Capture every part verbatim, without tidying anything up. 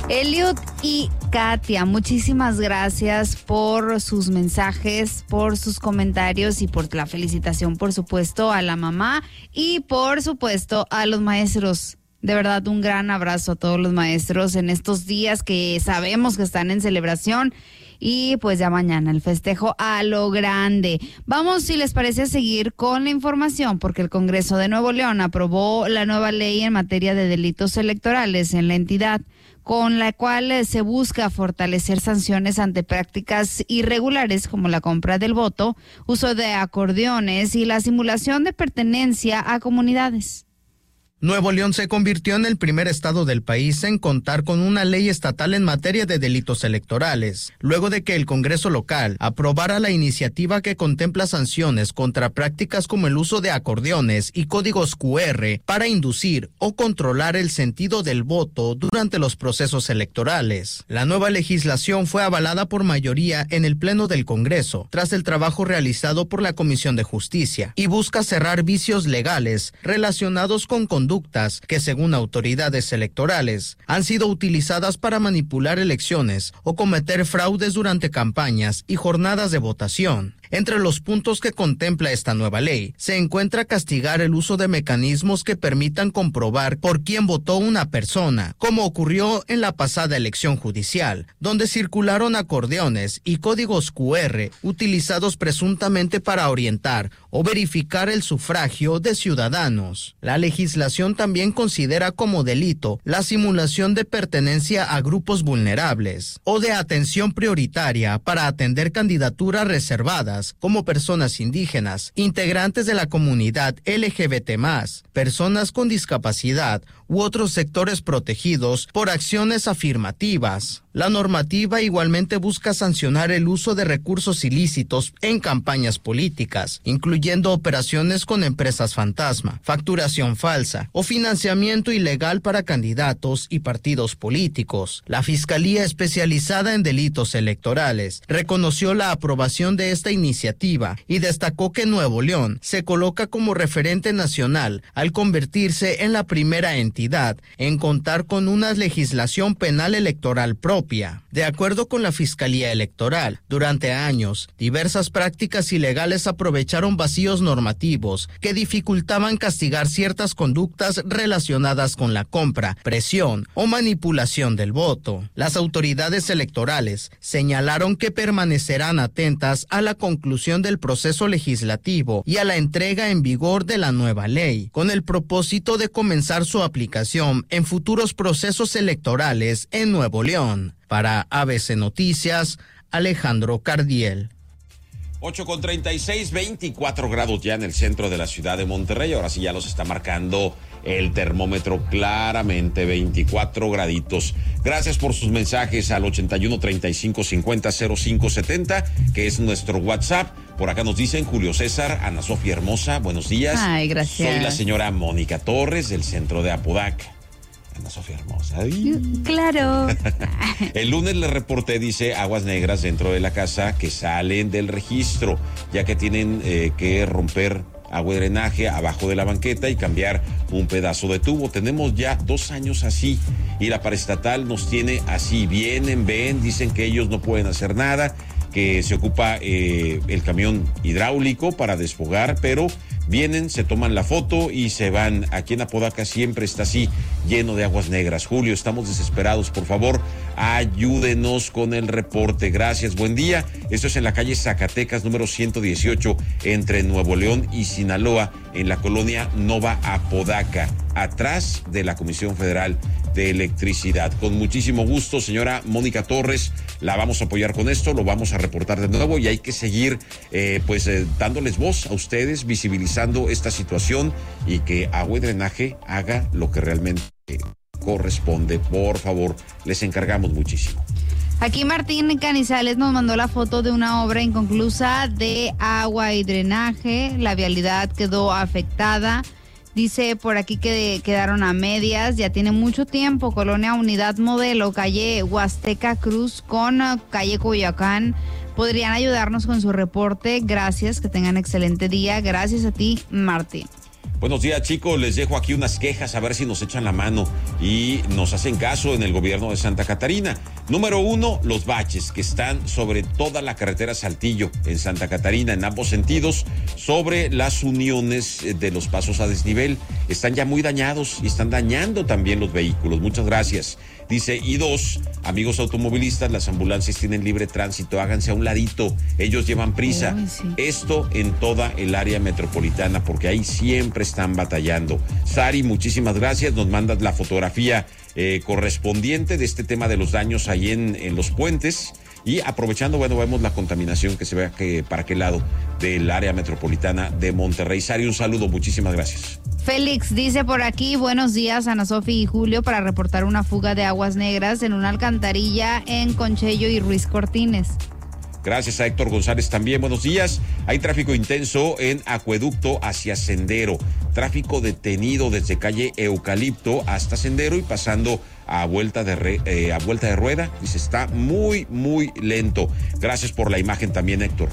Eliud y Katia, muchísimas gracias por sus mensajes, por sus comentarios y por la felicitación, por supuesto, a la mamá y por supuesto a los maestros. De verdad, un gran abrazo a todos los maestros en estos días que sabemos que están en celebración. Y pues ya mañana el festejo a lo grande. Vamos, si les parece, a seguir con la información, porque el Congreso de Nuevo León aprobó la nueva ley en materia de delitos electorales en la entidad, con la cual se busca fortalecer sanciones ante prácticas irregulares como la compra del voto, uso de acordeones y la simulación de pertenencia a comunidades. Nuevo León se convirtió en el primer estado del país en contar con una ley estatal en materia de delitos electorales, luego de que el Congreso local aprobara la iniciativa que contempla sanciones contra prácticas como el uso de acordeones y códigos cu erre para inducir o controlar el sentido del voto durante los procesos electorales. La nueva legislación fue avalada por mayoría en el Pleno del Congreso, tras el trabajo realizado por la Comisión de Justicia, y busca cerrar vicios legales relacionados con conductas que, según autoridades electorales, han sido utilizadas para manipular elecciones o cometer fraudes durante campañas y jornadas de votación. Entre los puntos que contempla esta nueva ley se encuentra castigar el uso de mecanismos que permitan comprobar por quién votó una persona, como ocurrió en la pasada elección judicial, donde circularon acordeones y códigos cu erre utilizados presuntamente para orientar o verificar el sufragio de ciudadanos. La legislación también considera como delito la simulación de pertenencia a grupos vulnerables o de atención prioritaria para atender candidaturas reservadas, como personas indígenas, integrantes de la comunidad ele ge be te más, personas con discapacidad u otros sectores protegidos por acciones afirmativas. La normativa igualmente busca sancionar el uso de recursos ilícitos en campañas políticas, incluyendo operaciones con empresas fantasma, facturación falsa o financiamiento ilegal para candidatos y partidos políticos. La Fiscalía Especializada en Delitos Electorales reconoció la aprobación de esta iniciativa y destacó que Nuevo León se coloca como referente nacional al convertirse en la primera entidad en contar con una legislación penal electoral propia. De acuerdo con la Fiscalía Electoral, durante años, diversas prácticas ilegales aprovecharon vacíos normativos que dificultaban castigar ciertas conductas relacionadas con la compra, presión o manipulación del voto. Las autoridades electorales señalaron que permanecerán atentas a la conclusión del proceso legislativo y a la entrega en vigor de la nueva ley, con el propósito de comenzar su aplicación en futuros procesos electorales en Nuevo León. Para A B C Noticias, Alejandro Cardiel. ocho con treinta y seis, veinticuatro grados ya en el centro de la ciudad de Monterrey. Ahora sí ya los está marcando el termómetro claramente, veinticuatro graditos. Gracias por sus mensajes al ochenta y uno, treinta y cinco, cincuenta, cero cinco setenta, que es nuestro WhatsApp. Por acá nos dicen Julio César, Ana Sofía Hermosa, buenos días. Ay, gracias. Soy la señora Mónica Torres del centro de Apodaca. Ana Sofía Hermosa. Ay. Claro. El lunes le reporté, dice, aguas negras dentro de la casa que salen del registro, ya que tienen eh, que romper agua de drenaje abajo de la banqueta y cambiar un pedazo de tubo. Tenemos ya dos años así y la paraestatal nos tiene así. Vienen, ven, dicen que ellos no pueden hacer nada, que se ocupa eh, el camión hidráulico para desfogar, pero vienen, se toman la foto y se van. Aquí en Apodaca siempre está así, lleno de aguas negras. Julio, estamos desesperados, por favor, ayúdenos con el reporte. Gracias, buen día. Esto es en la calle Zacatecas, número ciento dieciocho, entre Nuevo León y Sinaloa, en la colonia Nova Apodaca, atrás de la Comisión Federal de Electricidad. Con muchísimo gusto, señora Mónica Torres, la vamos a apoyar con esto, lo vamos a reportar de nuevo y hay que seguir eh, pues eh, dándoles voz a ustedes, visibilizando esta situación y que Agua y Drenaje haga lo que realmente corresponde. Por favor, les encargamos muchísimo. Aquí Martín Canizales nos mandó la foto de una obra inconclusa de agua y drenaje. La vialidad quedó afectada. Dice por aquí que quedaron a medias, ya tiene mucho tiempo. Colonia Unidad Modelo, calle Huasteca Cruz con calle Coyoacán. ¿Podrían ayudarnos con su reporte? Gracias, que tengan excelente día. Gracias a ti, Martín. Buenos días, chicos. Les dejo aquí unas quejas a ver si nos echan la mano y nos hacen caso en el gobierno de Santa Catarina. Número uno, los baches que están sobre toda la carretera Saltillo en Santa Catarina, en ambos sentidos, sobre las uniones de los pasos a desnivel. Están ya muy dañados y están dañando también los vehículos. Muchas gracias. Dice, y dos, amigos automovilistas, las ambulancias tienen libre tránsito, háganse a un ladito, ellos llevan prisa. Uy, sí. Esto en toda el área metropolitana, porque ahí siempre están batallando. Sari, muchísimas gracias, nos mandas la fotografía eh, correspondiente de este tema de los daños ahí en, en los puentes. Y aprovechando, bueno, vemos la contaminación que se ve que para qué lado del área metropolitana de Monterrey. Sari, un saludo, muchísimas gracias. Félix dice por aquí, buenos días Ana Sofi y Julio, para reportar una fuga de aguas negras en una alcantarilla en Conchello y Ruiz Cortines. Gracias a Héctor González también, buenos días. Hay tráfico intenso en Acueducto hacia Sendero. Tráfico detenido desde calle Eucalipto hasta Sendero y pasando a vuelta de re, eh, a vuelta de rueda. Dice, está muy, muy lento. Gracias por la imagen también, Héctor.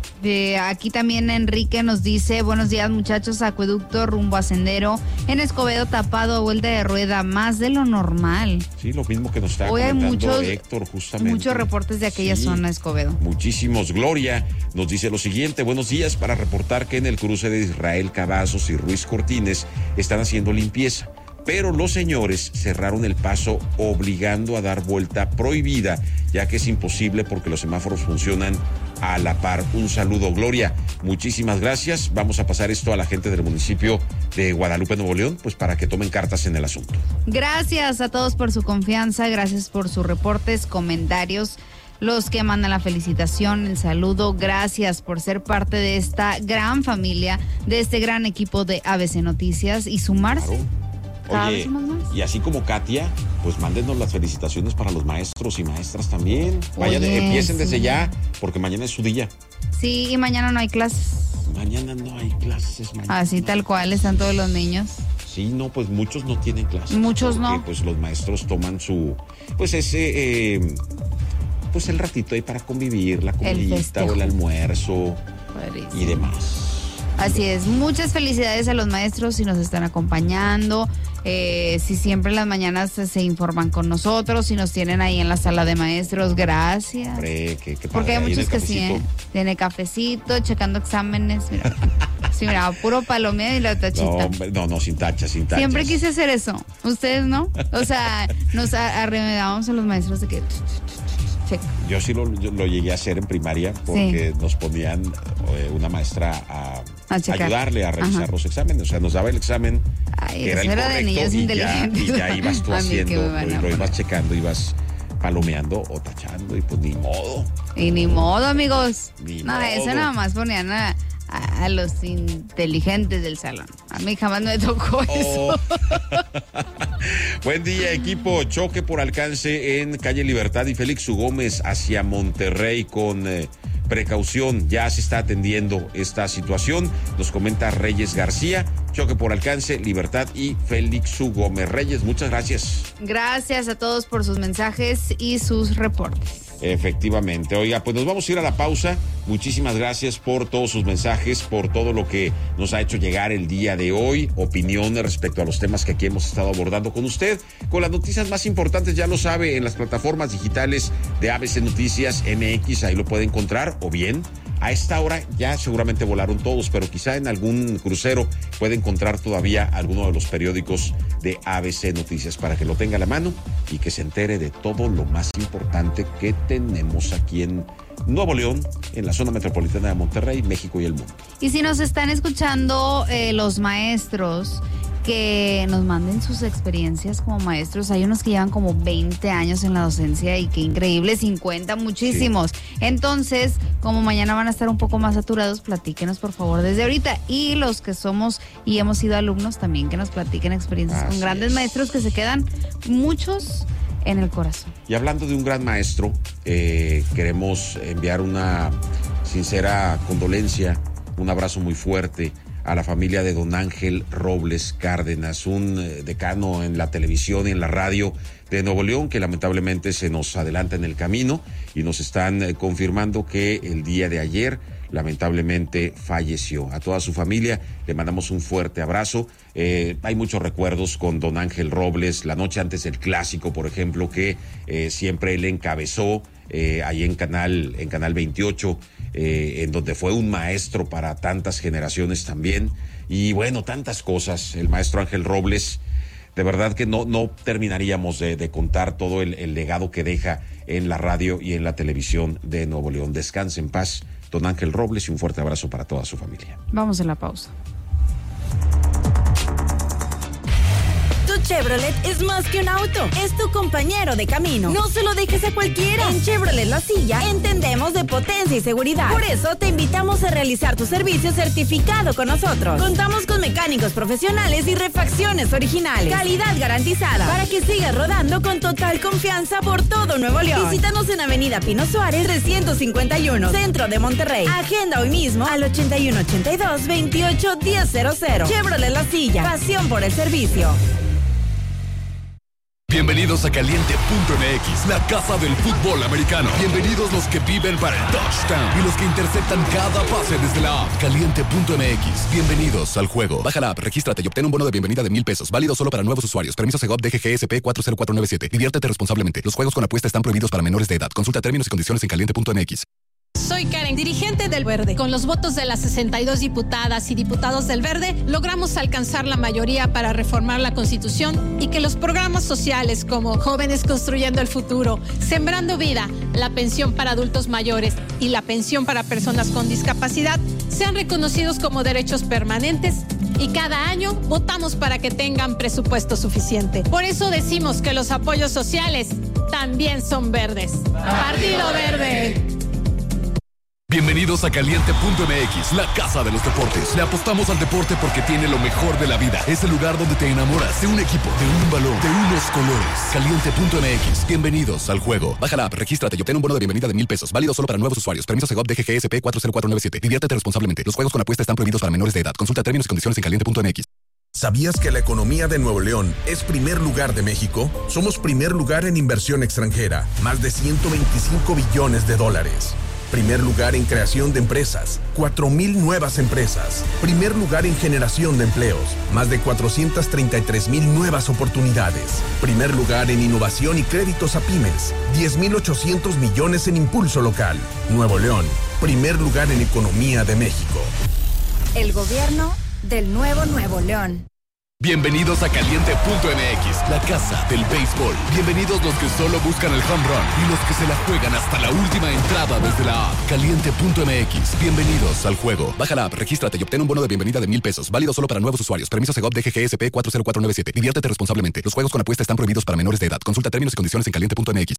De aquí también Enrique nos dice, buenos días muchachos, Acueducto rumbo a Sendero, en Escobedo tapado a vuelta de rueda, más de lo normal. Sí, lo mismo que nos está Hoy hay comentando muchos, Héctor, justamente. Muchos reportes de aquella sí, zona, Escobedo. Muchísimos. Gloria nos dice lo siguiente, buenos días, para reportar que en el cruce de Israel Cavazos y Ruiz Cortines están haciendo limpieza, pero los señores cerraron el paso obligando a dar vuelta prohibida, ya que es imposible porque los semáforos funcionan a la par. Un saludo, Gloria. Muchísimas gracias. Vamos a pasar esto a la gente del municipio de Guadalupe, Nuevo León, pues para que tomen cartas en el asunto. Gracias a todos por su confianza, gracias por sus reportes, comentarios, los que mandan la felicitación, el saludo. Gracias por ser parte de esta gran familia, de este gran equipo de A B C Noticias y sumarse. Claro. Cada Oye, vez más más. y así como Katia, pues mándenos las felicitaciones para los maestros y maestras también. Vayan, Oye, empiecen desde sí. ya, porque mañana es su día. Sí, y mañana no hay clases. Mañana no hay clases. Mañana Así no tal hay cual están todos los niños. Sí, no, pues muchos no tienen clases. Muchos porque, no. Pues los maestros toman su, pues ese, eh, pues el ratito ahí para convivir, la comidita festejo. o el almuerzo Padrísimo. y demás. Así es, muchas felicidades a los maestros si nos están acompañando, eh, si siempre en las mañanas se, se informan con nosotros, si nos tienen ahí en la sala de maestros, gracias. Hombre, qué, qué Porque hay padre, ahí en muchos el que sí, cafecito. ¿eh? Tiene cafecito, checando exámenes, mira. Sí, mira, puro palomea y la tachita. No, hombre, no, no, sin tachas, sin tachas. Siempre quise hacer eso, ustedes no, o sea, nos a- arremedábamos a los maestros de que... check. Yo sí lo, yo lo llegué a hacer en primaria porque sí. Nos ponían eh, una maestra a, a ayudarle a revisar Ajá. los exámenes. O sea, nos daba el examen Ay, que era el era correcto de niños y, inteligentes. Ya, y ya ibas tú A mí que haciendo, me van lo, a lo ibas poner. checando, ibas palomeando o tachando y pues ni modo. Y ni modo, amigos. Ni no, modo. eso nada más ponían a, a, a los inteligentes del salón. A mí jamás me tocó Oh. eso. Buen día, equipo. Choque por alcance en calle Libertad y Félix U. Gómez hacia Monterrey con eh, precaución. Ya se está atendiendo esta situación. Nos comenta Reyes García. Choque por alcance, Libertad y Félix U. Gómez. Reyes, muchas gracias. Gracias a todos por sus mensajes y sus reportes. Efectivamente. Oiga, pues nos vamos a ir a la pausa. Muchísimas gracias por todos sus mensajes, por todo lo que nos ha hecho llegar el día de hoy, opiniones respecto a los temas que aquí hemos estado abordando con usted, con las noticias más importantes, ya lo sabe, en las plataformas digitales de A B C Noticias M X, ahí lo puede encontrar, o bien a esta hora ya seguramente volaron todos, pero quizá en algún crucero puede encontrar todavía alguno de los periódicos de A B C Noticias para que lo tenga a la mano y que se entere de todo lo más importante que tenemos aquí en Nuevo León, en la zona metropolitana de Monterrey, México y el mundo. Y si nos están escuchando eh, los maestros, que nos manden sus experiencias como maestros. Hay unos que llevan como veinte años en la docencia y qué increíble, cincuenta, muchísimos. Sí. Entonces, como mañana van a estar un poco más saturados, platíquenos por favor desde ahorita. Y los que somos y hemos sido alumnos también, que nos platiquen experiencias Así con grandes es. maestros que se quedan muchos en el corazón. Y hablando de un gran maestro, eh, queremos enviar una sincera condolencia, un abrazo muy fuerte a la familia de don Ángel Robles Cárdenas, un decano en la televisión y en la radio de Nuevo León que lamentablemente se nos adelanta en el camino y nos están confirmando que el día de ayer lamentablemente falleció. A toda su familia le mandamos un fuerte abrazo. Eh, hay muchos recuerdos con don Ángel Robles, la noche antes del clásico, por ejemplo, que eh, siempre él encabezó eh, ahí en Canal, en Canal veintiocho, eh, en donde fue un maestro para tantas generaciones también. Y bueno, tantas cosas, el maestro Ángel Robles. De verdad que no, no terminaríamos de, de contar todo el, el legado que deja en la radio y en la televisión de Nuevo León. Descanse en paz, don Ángel Robles, y un fuerte abrazo para toda su familia. Vamos a la pausa. Tu Chevrolet es más que un auto, es tu compañero de camino. No se lo dejes a cualquiera. En Chevrolet La Silla entendemos de potencia y seguridad. Por eso te invitamos a realizar tu servicio certificado con nosotros. Contamos con mecánicos profesionales y refacciones originales. Calidad garantizada para que sigas rodando con total confianza por todo Nuevo León. Visítanos en Avenida Pino Suárez trescientos cincuenta y uno, Centro de Monterrey. Agenda hoy mismo al ochenta y uno ochenta y dos veintiocho diez cero cero. Chevrolet La Silla, pasión por el servicio. Bienvenidos a Caliente punto M X, la casa del fútbol americano. Bienvenidos los que viven para el touchdown y los que interceptan cada pase desde la app. Caliente punto M X, bienvenidos al juego. Baja la app, regístrate y obtén un bono de bienvenida de mil pesos, válido solo para nuevos usuarios. Permiso Segov D G G S P cuatro cero cuatro nueve siete. Diviértete responsablemente. Los juegos con apuesta están prohibidos para menores de edad. Consulta términos y condiciones en caliente punto M X. Soy Karen, dirigente del Verde. Con los votos de las sesenta y dos diputadas y diputados del Verde, logramos alcanzar la mayoría para reformar la Constitución y que los programas sociales como Jóvenes Construyendo el Futuro, Sembrando Vida, la pensión para adultos mayores y la pensión para personas con discapacidad sean reconocidos como derechos permanentes, y cada año votamos para que tengan presupuesto suficiente. Por eso decimos que los apoyos sociales también son verdes. Partido Verde. Bienvenidos a Caliente punto M X, la casa de los deportes. Le apostamos al deporte porque tiene lo mejor de la vida. Es el lugar donde te enamoras de un equipo, de un balón, de unos colores. Caliente punto M X, bienvenidos al juego. Baja la app, regístrate y obtén un bono de bienvenida de mil pesos, válido solo para nuevos usuarios. Permiso Segov D G G S P cuatro cero cuatro nueve siete. Diviértete responsablemente. Los juegos con apuesta están prohibidos para menores de edad. Consulta términos y condiciones en caliente punto M X. ¿Sabías que la economía de Nuevo León es primer lugar de México? Somos primer lugar en inversión extranjera, más de ciento veinticinco billones de dólares. Primer lugar en creación de empresas, cuatro mil nuevas empresas. Primer lugar en generación de empleos, más de cuatrocientas treinta y tres mil nuevas oportunidades. Primer lugar en innovación y créditos a pymes, diez mil ochocientos millones en impulso local. Nuevo León, primer lugar en economía de México. El gobierno del nuevo Nuevo León. Bienvenidos a Caliente punto M X, la casa del béisbol. Bienvenidos los que solo buscan el home run y los que se la juegan hasta la última entrada desde la app. Caliente punto M X, bienvenidos al juego. Baja la app, regístrate y obtén un bono de bienvenida de mil pesos, válido solo para nuevos usuarios. Permiso Segov D G G S P cuatro cero cuatro nueve siete. Diviértete responsablemente. Los juegos con apuesta están prohibidos para menores de edad. Consulta términos y condiciones en caliente punto M X.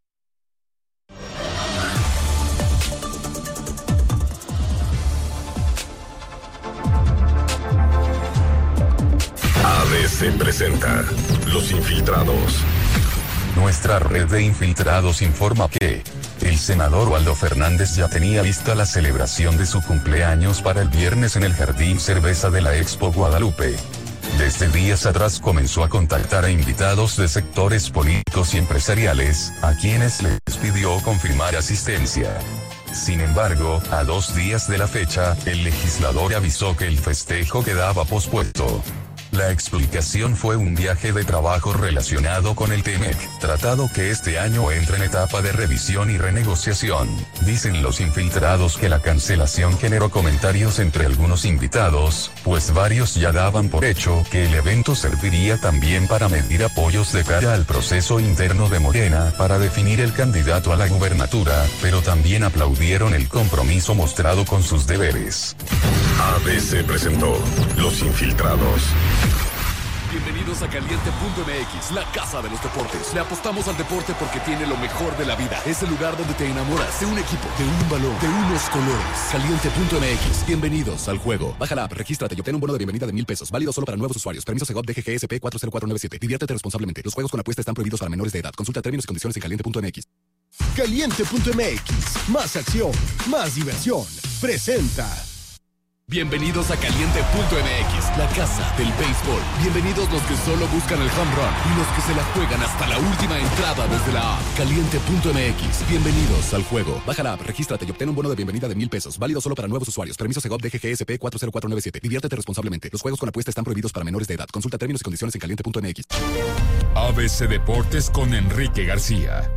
A B C presenta Los Infiltrados. Nuestra red de infiltrados informa que el senador Waldo Fernández ya tenía lista la celebración de su cumpleaños para el viernes en el Jardín Cerveza de la Expo Guadalupe. Desde días atrás comenzó a contactar a invitados de sectores políticos y empresariales, a quienes les pidió confirmar asistencia. Sin embargo, a dos días de la fecha, el legislador avisó que el festejo quedaba pospuesto. La explicación fue un viaje de trabajo relacionado con el T M E C, tratado que este año entra en etapa de revisión y renegociación. Dicen los infiltrados que la cancelación generó comentarios entre algunos invitados, pues varios ya daban por hecho que el evento serviría también para medir apoyos de cara al proceso interno de Morena para definir el candidato a la gubernatura, pero también aplaudieron el compromiso mostrado con sus deberes. A B C presentó Los Infiltrados. Bienvenidos a Caliente punto M X, la casa de los deportes. Le apostamos al deporte porque tiene lo mejor de la vida. Es el lugar donde te enamoras de un equipo, de un balón, de unos colores. Caliente punto M X, bienvenidos al juego. Baja la app, regístrate y obtén un bono de bienvenida de mil pesos, válido solo para nuevos usuarios. Permiso Segov D G G S P cuatro cero cuatro nueve siete. Diviértete responsablemente. Los juegos con apuesta están prohibidos para menores de edad. Consulta términos y condiciones en caliente punto M X. Caliente punto M X, más acción, más diversión. Presenta Bienvenidos a Caliente punto M X, la casa del béisbol. Bienvenidos los que solo buscan el home run y los que se la juegan hasta la última entrada desde la app. Caliente punto M X, bienvenidos al juego. Baja la app, regístrate y obtén un bono de bienvenida de mil pesos. Válido solo para nuevos usuarios. Permiso Segov D G G S P cuatro cero cuatro nueve siete. Diviértete responsablemente. Los juegos con apuesta están prohibidos para menores de edad. Consulta términos y condiciones en caliente punto M X. A B C Deportes con Enrique García.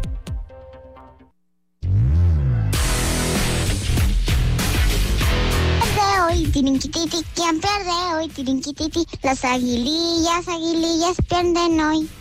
Hoy, tirinquititi, ¿quién pierde hoy? Tirinquititi, las aguilillas, aguilillas pierden hoy.